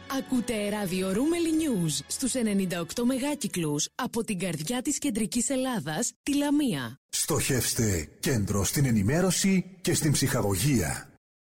Ακούτε ράδιο Ρούμελι News στους 98 μεγάκυκλους από την καρδιά της κεντρικής Ελλάδας, τη Λαμία. Στοχεύστε κέντρο στην ενημέρωση και στην ψυχαγωγία.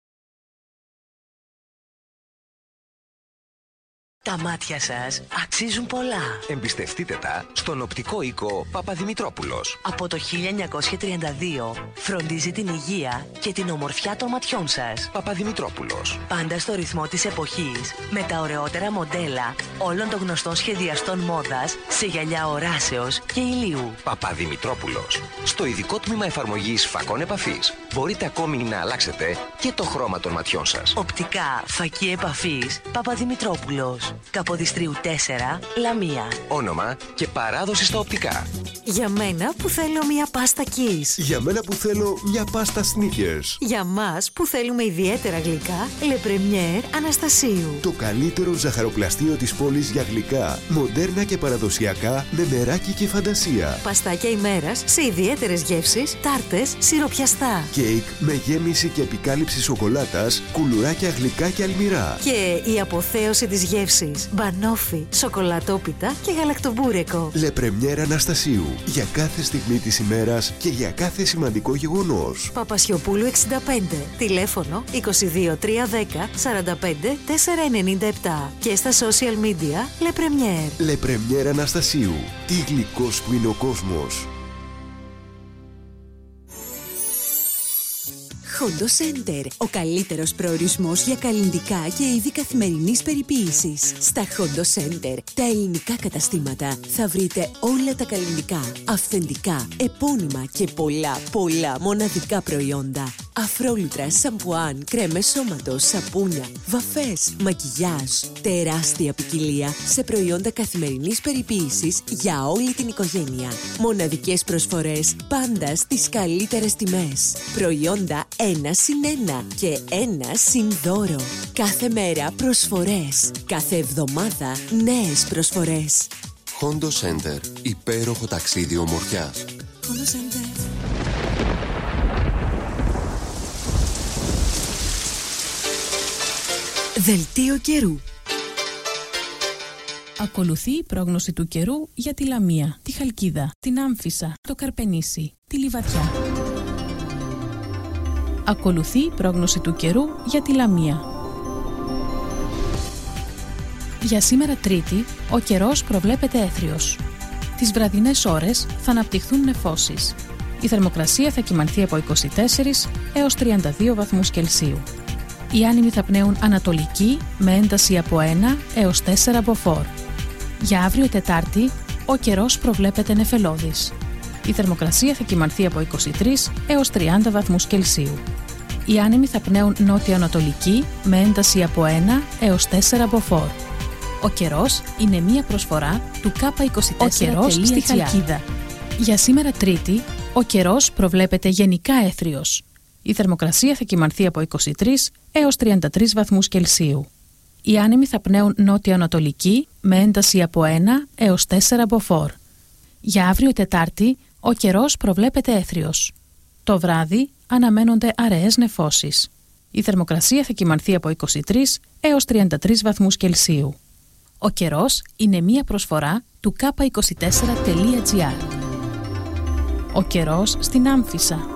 Τα μάτια σας αξίζουν πολλά. Εμπιστευτείτε τα στον οπτικό οίκο Παπαδημητρόπουλος. Από το 1932 φροντίζει την υγεία και την ομορφιά των ματιών σας. Παπαδημητρόπουλος. Πάντα στο ρυθμό της εποχής, με τα ωραιότερα μοντέλα όλων των γνωστών σχεδιαστών μόδας σε γυαλιά οράσεως και ηλίου. Παπαδημητρόπουλος. Στο ειδικό τμήμα εφαρμογής φακών επαφής μπορείτε ακόμη να αλλάξετε και το χρώμα των ματιών σας. Οπτικά φακή επαφής Παπαδημητρόπουλος. Καποδιστρίου 4, Λαμία. Όνομα και παράδοση στα οπτικά. Για μένα που θέλω μια πάστα Kiss. Για μένα που θέλω μια πάστα Snickers. Για μας που θέλουμε ιδιαίτερα γλυκά, Le Premier Αναστασίου. Το καλύτερο ζαχαροπλαστείο της πόλης για γλυκά, μοντέρνα και παραδοσιακά, με μεράκι και φαντασία. Παστάκια ημέρας σε ιδιαίτερες γεύσεις, τάρτες, σιροπιαστά. Κέικ με γέμιση και επικάλυψη σοκολάτας, κουλουράκια γλυκά και αλμυρά. Και η αποθέωση της γεύσης, μπανόφι, σοκολατόπιτα και γαλακτομπούρεκο. Le Premier Αναστασίου. Για κάθε στιγμή της ημέρας και για κάθε σημαντικό γεγονός. Παπασιοπούλου 65. Τηλέφωνο 22 310 45 497. Και στα social media Le Premier. Le Premier Αναστασίου. Τι γλυκός που είναι ο κόσμος. Hondo Center, ο καλύτερος προορισμός για καλλυντικά και είδη καθημερινής περιποίησης. Στα Hondo Center, τα ελληνικά καταστήματα, θα βρείτε όλα τα καλλυντικά, αυθεντικά, επώνυμα και πολλά μοναδικά προϊόντα. Αφρόλουτρα, σαμπουάν, κρέμες σώματος, σαπούνια, βαφές, μακιγιάζ. Τεράστια ποικιλία σε προϊόντα καθημερινής περιποίησης για όλη την οικογένεια. Μοναδικές προσφορές πάντα στις καλύτερες τιμές. Προϊόντα 1+1 και 1+δώρο. Κάθε μέρα προσφορές. Κάθε εβδομάδα νέες προσφορές. Hondo Center. Υπέροχο ταξίδι ομορφιάς. Hondo Center. Δελτίο καιρού. Ακολουθεί η πρόγνωση του καιρού για τη Λαμία, τη Χαλκίδα, την Άμφισσα, το Καρπενήσι, τη Λιβαδιά. Ακολουθεί η πρόγνωση του καιρού για τη Λαμία. Για σήμερα Τρίτη, ο καιρός προβλέπεται έθριος. Τις βραδινές ώρες θα αναπτυχθούν νεφώσεις. Η θερμοκρασία θα κυμανθεί από 24 έως 32 βαθμούς Κελσίου. Οι άνεμοι θα πνέουν ανατολική με ένταση από 1 έως 4 μποφόρ. Για αύριο Τετάρτη, ο καιρός προβλέπεται νεφελώδης. Η θερμοκρασία θα κυμανθεί από 23 έως 30 βαθμούς Κελσίου. Οι άνεμοι θα πνέουν νότιο-ανατολική με ένταση από 1 έως 4 μποφόρ. Ο καιρός είναι μία προσφορά του K24. Ο καιρός στη Χαλκίδα. Για σήμερα Τρίτη, ο καιρός προβλέπεται γενικά έθριος. Η θερμοκρασία θα κυμανθεί από 23 έως 33 βαθμούς Κελσίου. Οι άνεμοι θα πνέουν νότιο-ανατολική με ένταση από 1 έως 4 μποφόρ. Για αύριο Τετάρτη, ο καιρός προβλέπεται έθριος. Το βράδυ αναμένονται αραιές νεφώσεις. Η θερμοκρασία θα κυμανθεί από 23 έως 33 βαθμούς Κελσίου. Ο καιρός είναι μία προσφορά του K24.gr. Ο καιρός στην Άμφισσα.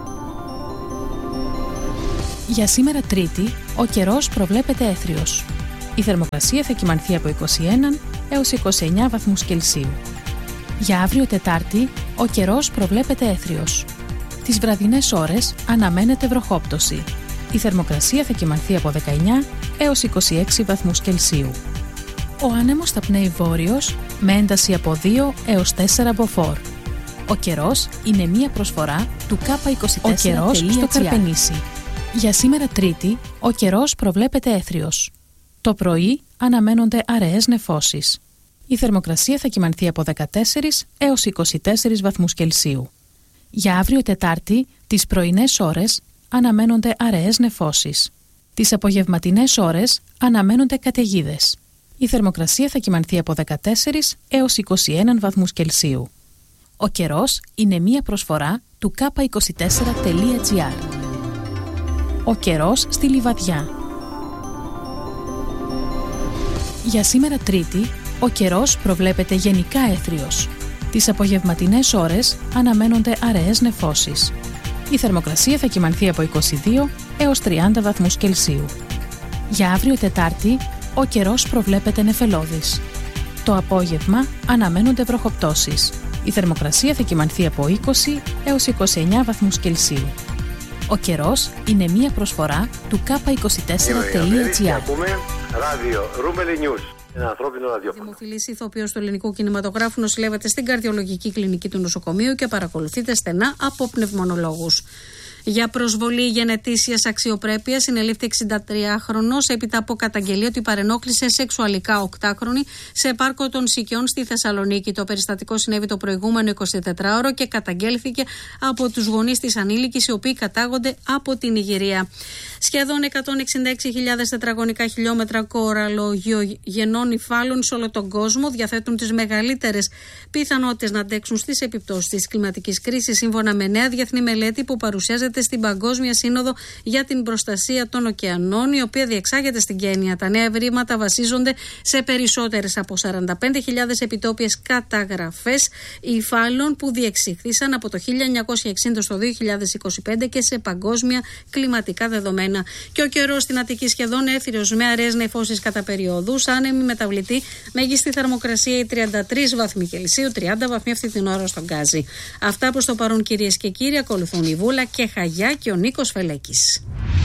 Για σήμερα Τρίτη, ο καιρός προβλέπεται έθριος. Η θερμοκρασία θα κυμανθεί από 21 έως 29 βαθμούς Κελσίου. Για αύριο Τετάρτη, ο καιρός προβλέπεται έθριος. Τις βραδινές ώρες αναμένεται βροχόπτωση. Η θερμοκρασία θα κυμανθεί από 19 έως 26 βαθμούς Κελσίου. Ο άνεμος θα πνέει βόρειος με ένταση από 2 έως 4 μποφόρ. Ο καιρός είναι μία προσφορά του K24.gr. Ο καιρός στο Καρπενήσι. Για σήμερα Τρίτη, ο καιρός προβλέπεται έθριος. Το πρωί αναμένονται αραιές νεφώσεις. Η θερμοκρασία θα κυμανθεί από 14 έως 24 βαθμούς Κελσίου. Για αύριο Τετάρτη, τις πρωινές ώρες αναμένονται αραιές νεφώσεις. Τις απογευματινές ώρες αναμένονται καταιγίδες. Η θερμοκρασία θα κυμανθεί από 14 έως 21 βαθμούς Κελσίου. Ο καιρός είναι μία προσφορά του K24.gr. Ο καιρός στη Λιβαδιά. Για σήμερα Τρίτη, ο καιρός προβλέπεται γενικά έθριος. Τις απογευματινές ώρες αναμένονται αραιές νεφώσεις. Η θερμοκρασία θα κυμανθεί από 22 έως 30 βαθμούς Κελσίου. Για αύριο Τετάρτη, ο καιρός προβλέπεται νεφελώδης. Το απόγευμα αναμένονται βροχοπτώσεις. Η θερμοκρασία θα κυμανθεί από 20 έως 29 βαθμούς Κελσίου. Ο καιρός είναι μία προσφορά του k24.gr. Ένα ανθρώπινο ραδιόφωνο. Δημοφιλής ηθοποιός του ελληνικού κινηματογράφου νοσηλεύεται στην καρδιολογική κλινική του νοσοκομείου και παρακολουθείται στενά από πνευμονολόγους. Για προσβολή γενετήσιας αξιοπρέπειας συνελήφθη 63χρονος έπειτα από καταγγελία ότι παρενόχλησε σεξουαλικά 8χρονη σε πάρκο των Σικιών στη Θεσσαλονίκη. Το περιστατικό συνέβη το προηγούμενο 24ωρο και καταγγέλθηκε από τους γονείς της ανήλικης, οι οποίοι κατάγονται από την Ιγυρία. Σχεδόν 166.000 τετραγωνικά χιλιόμετρα κοραλογενών υφάλων σε όλο τον κόσμο διαθέτουν τις μεγαλύτερες πιθανότητες να αντέξουν στις επιπτώσεις της κλιματικής κρίσης, σύμφωνα με νέα διεθνή μελέτη που παρουσιάζεται στην Παγκόσμια Σύνοδο για την Προστασία των Ωκεανών, η οποία διεξάγεται στην Κένια. Τα νέα ευρήματα βασίζονται σε περισσότερες από 45.000 επιτόπιες καταγραφές υφάλων που διεξήχθησαν από το 1960 στο 2025 και σε παγκόσμια κλιματικά δεδομένα. Και ο καιρός στην Αττική σχεδόν έθριος με αραιές νεφώσεις κατά περιόδους, άνεμη μεταβλητή, μέγιστη θερμοκρασία 33 βαθμοί Κελσίου, 30 βαθμοί αυτή την ώρα στον Γκάζι. Αυτά προς το παρόν, κυρίες και κύριοι. Ακολουθούν η Βούλα και Χαγιά και ο Νίκος Φελέκης.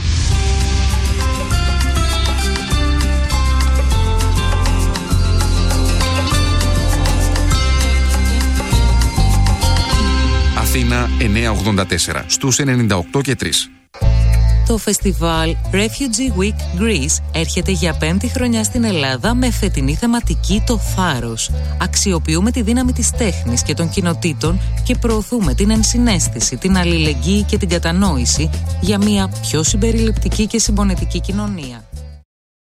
Αθήνα 984 στους 98 και 3. Το φεστιβάλ Refugee Week Greece έρχεται για 5η χρονιά στην Ελλάδα με φετινή θεματική το θάρρος. Αξιοποιούμε τη δύναμη της τέχνης και των κοινοτήτων και προωθούμε την ενσυναίσθηση, την αλληλεγγύη και την κατανόηση για μια πιο συμπεριληπτική και συμπονετική κοινωνία.